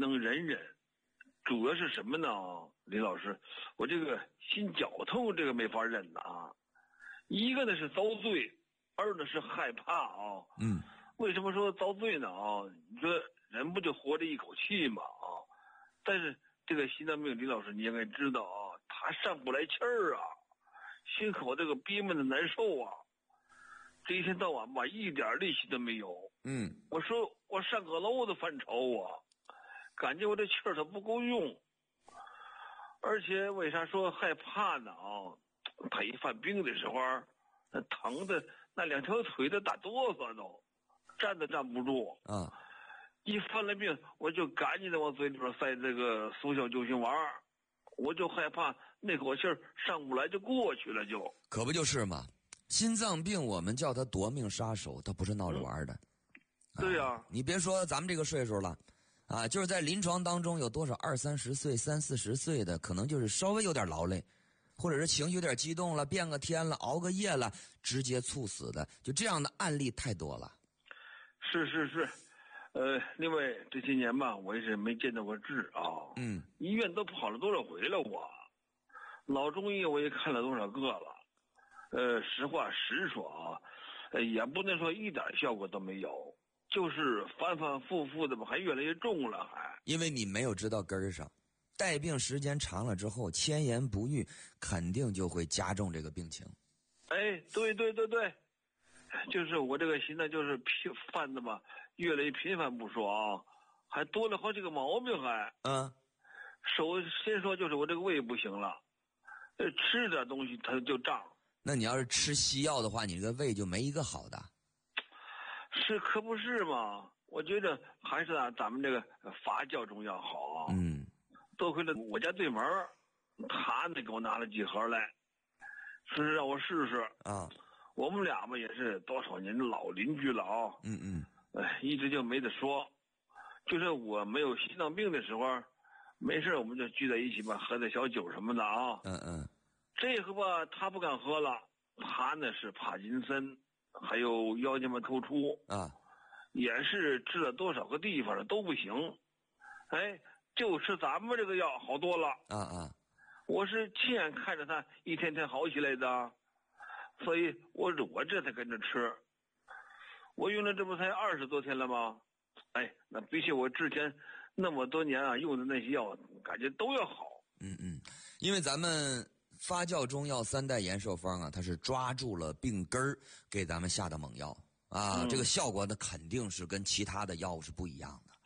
能忍忍。主要是什么呢？李老师，我这个心绞痛，这个没法忍呐。一个呢是遭罪，二呢是害怕啊。为什么说遭罪呢？你说人不就活着一口气嘛啊？但是这个心脏病，李老师你应该知道啊，他上不来气儿啊，心口这个憋闷的难受啊，这一天到晚吧一点力气都没有。我说我上阁楼都犯愁啊，感觉我这气儿它不够用。而且为啥说害怕呢啊？他一犯病的时候，那疼的那两条腿都打哆嗦都，站都站不住啊。一犯了病，我就赶紧的往嘴里边塞这个速效救心丸，我就害怕那口气儿上不来就过去了就。 可不就是嘛，心脏病我们叫它夺命杀手，它不是闹着玩的。 对呀， 你别说咱们这个岁数了啊，就是在临床当中有多少20-30岁、30-40岁的，可能就是稍微有点劳累，或者是情绪有点激动了，变个天了，熬个夜了，直接猝死的，就这样的案例太多了。 是。另外这些年吧，我也是没见到过治啊。医院都跑了多少回了我，老中医我也看了多少个了。实话实说啊，也不能说一点效果都没有，就是反反复复的吧，还越来越重了还。 因为你没有知道根儿上，带病时间长了之后，千言不愈，肯定就会加重这个病情。 对，就是我这个心脏就是犯的吧，越来越频繁不说啊，还多了好几个毛病还。首先说就是我这个胃不行了，吃点东西它就胀。 那你要是吃西药的话，你这个胃就没一个好的。 是可不是嘛？我觉得还是咱们这个发酵中药好啊。多亏了我家对门他给我拿了几盒来，说是让我试试啊。我们俩吧也是多少年的老邻居了啊。一直就没得说。就是我没有心脏病的时候，没事我们就聚在一起吧，喝点小酒什么的啊。这回吧他不敢喝了，他呢是帕金森，还有腰间盘突出啊，也是治了多少个地方了都不行。就吃咱们这个药好多了我是亲眼看着他一天天好起来的，所以我这才跟着吃。我用了这不才20多天了吗？那比起我之前那么多年用的那些药，感觉都要好。 因为咱们发酵中药3代延寿方它是抓住了病根儿给咱们下的猛药啊，这个效果呢肯定是跟其他的药物是不一样的。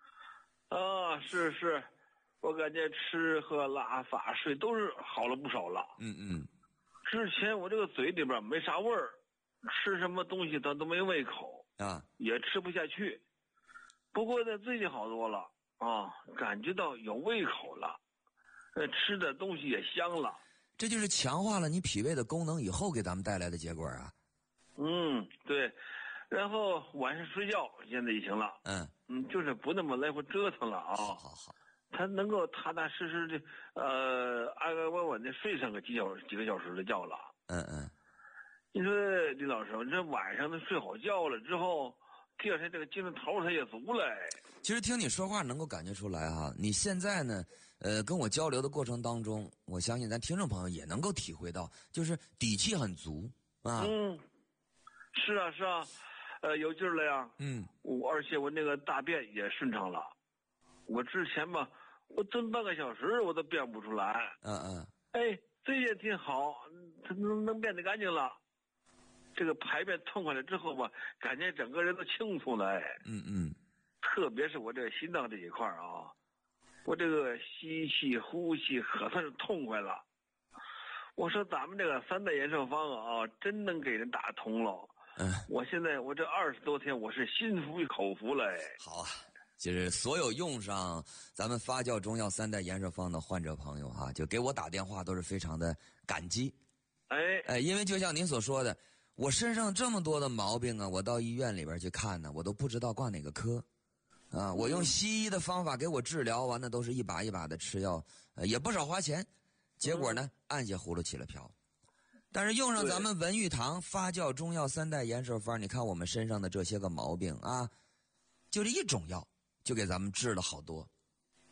是，我感觉吃喝拉撒睡都是好了不少了。之前我这个嘴里边没啥味儿，吃什么东西它都没胃口也吃不下去。不过呢最近好多了感觉到有胃口了，吃的东西也香了。 这就是强化了你脾胃的功能以后给咱们带来的结果啊。 对。然后晚上睡觉现在也行了。就是不那么来回折腾了啊。 好。 他能够踏踏实实的安安稳稳的睡上个几个小时的觉了。你说李老师，这晚上他睡好觉了之后，第二天这个精神头他也足了。 其实听你说话能够感觉出来你现在呢跟我交流的过程当中，我相信咱听众朋友也能够体会到，就是底气很足啊。 是啊，有劲儿了呀。而且我那个大便也顺畅了。我之前吧，我蹲半个小时我都便不出来。这也挺好，它能变得干净了。这个排便痛快了之后吧，感觉整个人都清楚了。特别是我这个心脏这一块我这个吸气呼气可算是痛快了。我说咱们这个3代延寿方真能给人打通了。我现在我这20多天我是心服口服了。 好就是所有用上咱们发酵中药3代延寿方的患者朋友就给我打电话都是非常的感激。因为就像您所说的，我身上这么多的毛病我到医院里边去看呢，我都不知道挂哪个科我用西医的方法给我治疗完的都是一把一把的吃药，也不少花钱，结果呢按下葫芦起了瓢。但是用上咱们文玉堂发酵中药3代延寿方，你看我们身上的这些个毛病就这一种药就给咱们治了好多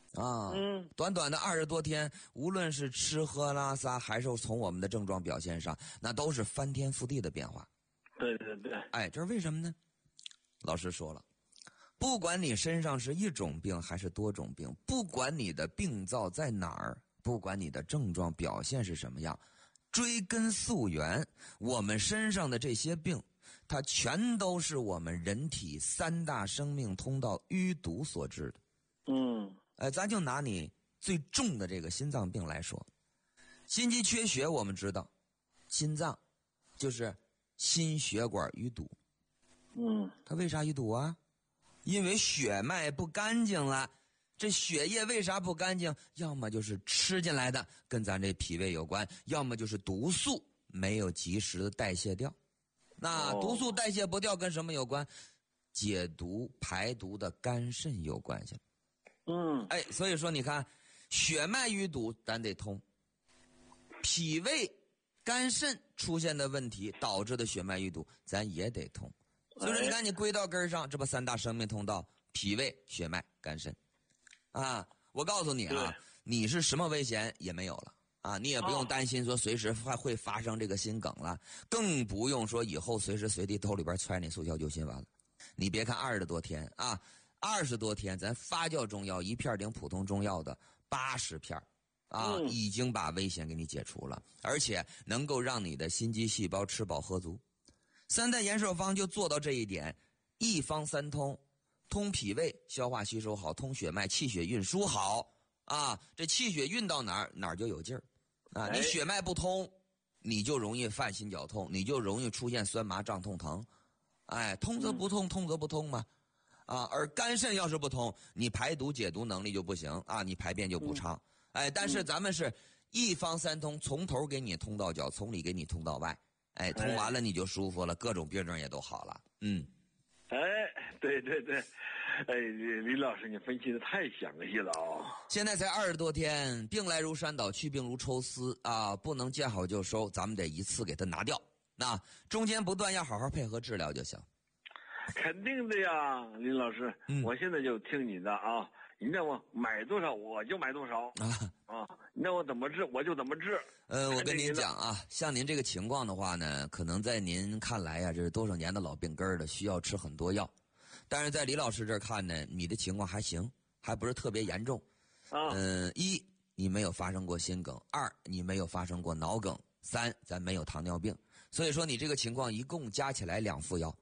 啊，短短的20多天，无论是吃喝拉撒，还是从我们的症状表现上，那都是翻天覆地的变化。 对对对， 哎，这是为什么呢？老师说了，不管你身上是一种病还是多种病，不管你的病灶在哪儿，不管你的症状表现是什么样，追根溯源，我们身上的这些病，它全都是我们人体3大生命通道淤堵所致的。咱就拿你最重的这个心脏病来说，心肌缺血我们知道，心脏就是心血管淤堵。它为啥淤堵啊？因为血脉不干净了。这血液为啥不干净？要么就是吃进来的，跟咱这脾胃有关；要么就是毒素没有及时的代谢掉。那毒素代谢不掉跟什么有关？解毒排毒的肝肾有关系。所以说你看，血脉淤堵咱得通，脾胃肝肾出现的问题导致的血脉淤堵咱也得通。所以说你看，你归到根上，这不3大生命通道，脾胃、血脉、肝肾啊。我告诉你啊，你是什么危险也没有了啊，你也不用担心说随时会发生这个心梗了，更不用说以后随时随地兜里边揣你速效救心丸了。你别看20多天啊，20多天，咱发酵中药一片顶普通中药的80片啊，已经把危险给你解除了，而且能够让你的心肌细胞吃饱喝足。3代延寿方就做到这一点，一方三通，通脾胃，消化吸收好，通血脉，气血运输好啊。这气血运到哪儿就有劲儿啊。你血脉不通，你就容易犯心绞痛，你就容易出现酸麻胀痛疼。通则不通，通则不通嘛。而肝肾要是不通，你排毒解毒能力就不行啊，你排便就不畅。但是咱们是一方三通，从头给你通到脚，从里给你通到外。通完了你就舒服了，各种病症也都好了。 对对对，李老师你分析的太详细了啊！ 现在才20多天，病来如山倒，去病如抽丝啊，不能见好就收，咱们得一次给它拿掉。那中间不断要好好配合治疗就行。 肯定的呀，林老师，我现在就听你的啊，你让我买多少我就买多少你让我怎么治我就怎么治。 我跟您讲啊，像您这个情况的话呢，可能在您看来呀，这是多少年的老病根了，需要吃很多药。但是在李老师这儿看呢，你的情况还行，还不是特别严重。1你没有发生过心梗，2你没有发生过脑梗，3咱没有糖尿病。所以说你这个情况一共加起来2副药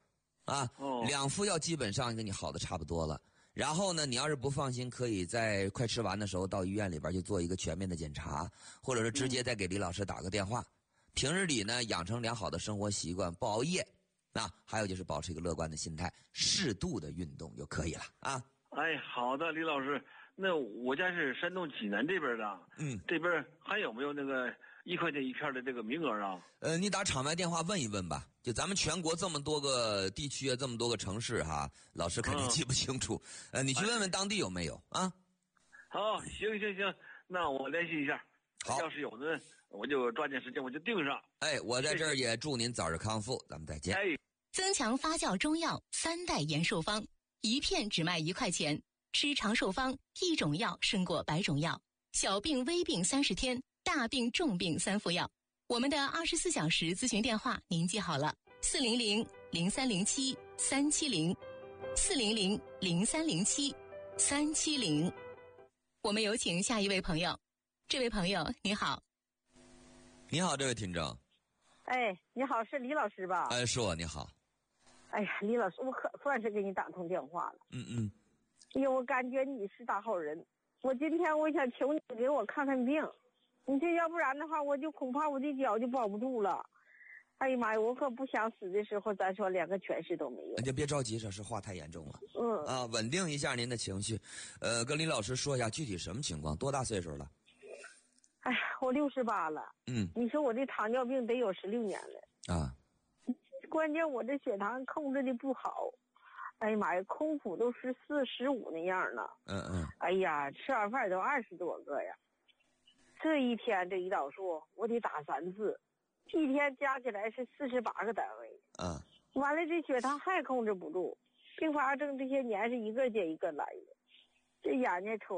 ，2副药基本上跟你好的差不多了。然后呢，你要是不放心，可以在快吃完的时候到医院里边去做一个全面的检查，或者是直接再给李老师打个电话。平日里呢，养成良好的生活习惯，不熬夜，还有就是保持一个乐观的心态，适度的运动就可以了啊。 好的，李老师，那我家是山东济南这边的，这边还有没有那个1块钱1片的这个名额啊？ 你打场外电话问一问吧。就咱们全国这么多个地区啊，这么多个城市哈，老师肯定记不清楚。你去问问当地有没有啊？ 好，行，那我联系一下。好，要是有呢，我就抓紧时间我就订上。 我在这儿也祝您早日康复，咱们再见。 增强发酵中药3代延寿方，一片只卖1块钱，吃长寿方，一种药胜过100种药，小病微病30天，大病重病3副药。我们的24小时咨询电话您记好了，400-0307-370，400-0307-370。我们有请下一位朋友。这位朋友你好。 你好，这位听众。 你好，是李老师吧？ 是我，你好。 李老师，我可算是给你打通电话了。我感觉你是大好人。我今天我想求你给我看看病，你这要不然的话，我就恐怕我的脚就保不住了。哎呀妈呀，我可不想死的时候，咱说连个全尸都没有。 你就别着急，这是话太严重了。稳定一下您的情绪。跟李老师说一下具体什么情况，多大岁数了？ 我68了。你说我这糖尿病得有16年了。关键我这血糖控制的不好。哎呀妈呀，空腹都14、15那样了。哎呀，吃完饭都20多个呀。这一天这胰岛素我得打3次，一天加起来是48个单位。完了这血糖还控制不住，并发症这些年是一个接一个来的，这眼睛瞅